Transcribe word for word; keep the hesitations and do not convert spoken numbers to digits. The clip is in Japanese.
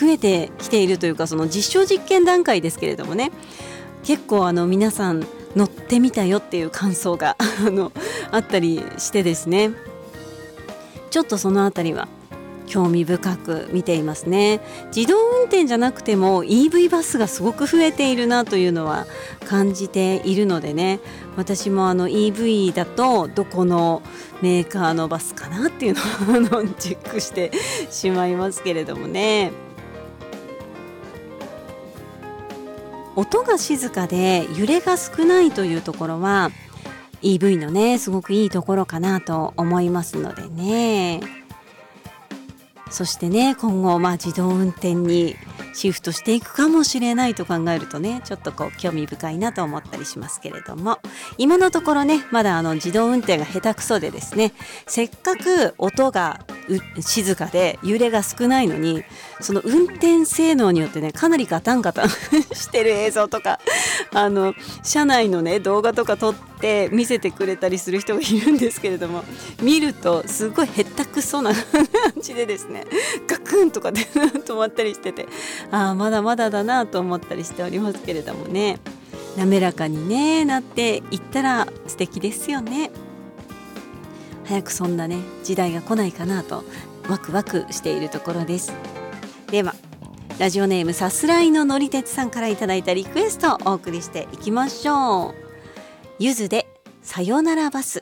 増えてきているというか、その実証実験段階ですけれどもね、結構あの皆さん乗ってみたよっていう感想があのあったりしてですね、ちょっとそのあたりは興味深く見ていますね。自動運転じゃなくても イーブイ バスがすごく増えているなというのは感じているのでね、私もあの イーブイ だとどこのメーカーのバスかなっていうのをチェックしてしまいますけれどもね。音が静かで揺れが少ないというところは イーブイ のねすごくいいところかなと思いますのでね。そしてね、今後まあ自動運転にシフトしていくかもしれないと考えるとね、ちょっとこう興味深いなと思ったりしますけれども、今のところねまだあの自動運転が下手くそでですね、せっかく音が静かで揺れが少ないのに、その運転性能によってねかなりガタンガタンしてる映像とか、あの車内のね動画とか撮って見せてくれたりする人がいるんですけれども、見るとすごい下手くそな感じでですね、ガクンとかで止まったりしてて、ああまだまだだなと思ったりしておりますけれどもね、滑らかに、ね、なっていったら素敵ですよね。早くそんなね時代が来ないかなとワクワクしているところです。ではラジオネームさすらいののりてつさんからいただいたリクエストをお送りしていきましょう。ゆずでさよならバス。